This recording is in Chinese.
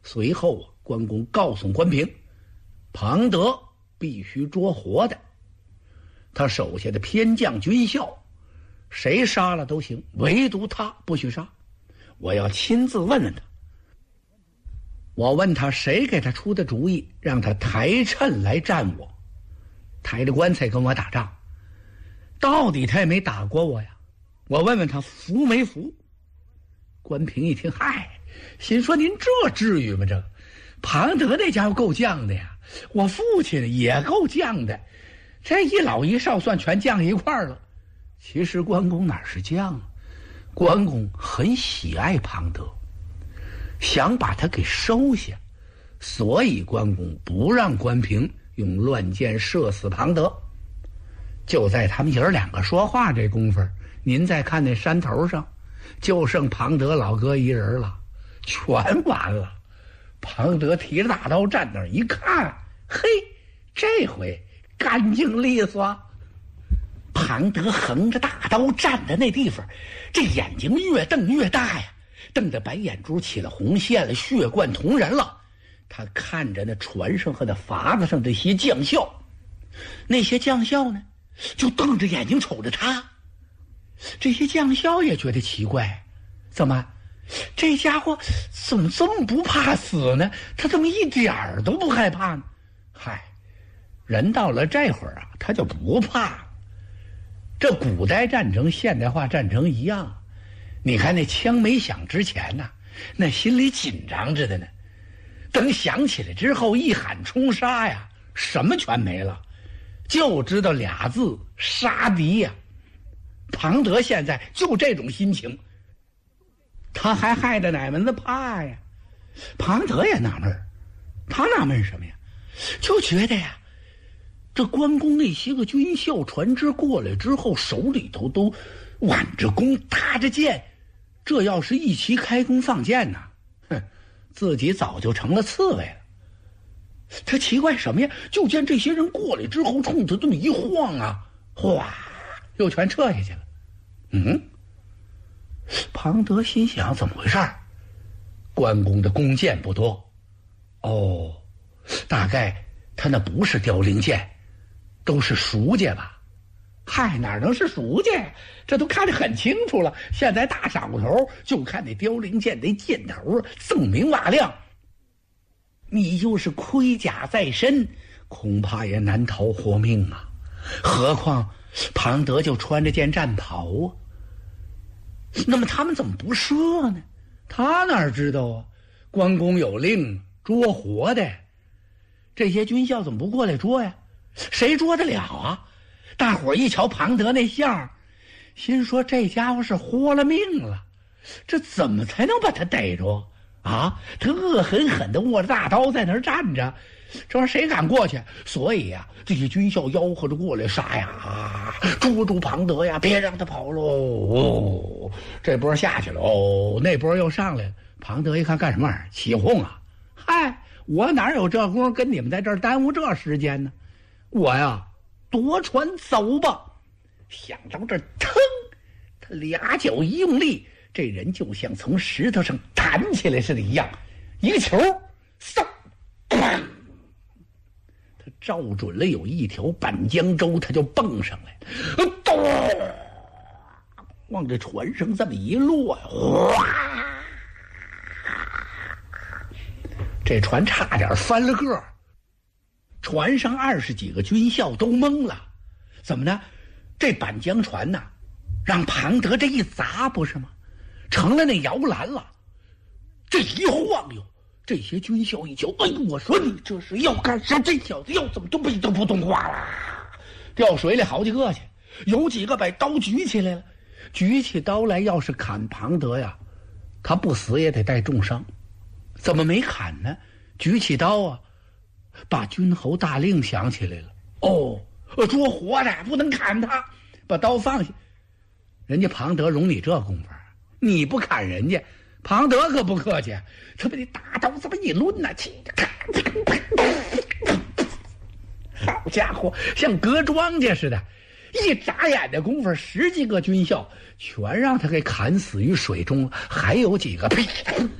随后关公告诉关平，庞德必须捉活的，他手下的偏将军校，谁杀了都行，唯独他不许杀。我要亲自问问他。我问他谁给他出的主意，让他抬秤来战我，抬着棺材跟我打仗，到底他也没打过我呀。我问问他服没服。关平一听，嗨，心说您这至于吗？这庞德那家伙够犟的呀，我父亲也够犟的，这一老一少算全犟一块了。其实关公哪是犟啊，关公很喜爱庞德，想把他给收下，所以关公不让关平用乱箭射死庞德。就在他们爷儿两个说话这功夫，您再看那山头上就剩庞德老哥一人了，全完了。庞德提着大刀站那儿一看，嘿，这回干净利索。庞德横着大刀站在那地方，这眼睛越瞪越大呀，瞪得白眼珠起了红线了，血贯瞳仁了。他看着那船上和那筏子上这些将校，那些将校呢就瞪着眼睛瞅着他。这些将校也觉得奇怪，怎么这家伙怎么这么不怕死呢？他怎么一点儿都不害怕呢？嗨，人到了这会儿啊，他就不怕了。这古代战争现代化战争一样，你看那枪没响之前呢，那心里紧张着的呢，等响起来之后一喊冲杀呀，什么全没了，就知道俩字，杀敌呀。庞德现在就这种心情，他还害得哪门子怕呀？庞德也纳闷，他纳闷什么呀？就觉得呀，这关公那些个军校船只过来之后，手里头都挽着弓搭着箭，这要是一齐开弓放箭呢，哼，自己早就成了刺猬了。他奇怪什么呀？就见这些人过来之后，冲他这么一晃啊，哗，又全撤下去了。庞德心想，怎么回事？关公的弓箭不多，哦，大概他那不是凋零箭，都是熟箭吧？嗨，哪能是熟箭？这都看得很清楚了。现在大晌午头，就看那凋零箭那箭头锃明瓦亮，你就是盔甲在身，恐怕也难逃活命啊。何况庞德就穿着件战袍啊。那么他们怎么不射呢？他哪知道啊？关公有令捉活的，这些军校怎么不过来捉呀？谁捉得了啊？大伙儿一瞧庞德那相，心说这家伙是豁了命了，这怎么才能把他逮着啊？他恶狠狠地握着大刀在那儿站着，这玩意儿谁敢过去？所以呀，这些军校吆喝着过来杀呀，捉住庞德呀，别让他跑喽！哦，这波下去了，哦，那波又上来了。庞德一看干什么玩意儿？起哄啊！嗨，我哪有这功夫跟你们在这儿耽误这时间呢？我呀，夺船走吧！想到这，腾，他俩脚一用力，这人就像从石头上弹起来似的一样，一个球，嗖，砰！照准了有一条板江舟，他就蹦上来，往这船上这么一落，哗！这船差点翻了个，船上20几个军校都懵了，怎么呢？这板江船呐，让庞德这一砸不是吗？成了那摇篮了，这一晃悠。这些军校一瞧，哎呦，我说你这是要干什么？这小子要怎么都不动不动，哗啦掉水里好几个去，有几个把刀举起来了，举起刀来要是砍庞德呀，他不死也得带重伤。怎么没砍呢？举起刀啊，把军侯大令想起来了。哦，捉活的不能砍他，把刀放下。人家庞德容你这功夫，你不砍人家，庞德可不客气，他把你大刀这么一抡呐，好家伙，像割庄稼似的，一眨眼的功夫，10几个军校全让他给砍死于水中，还有几个呸！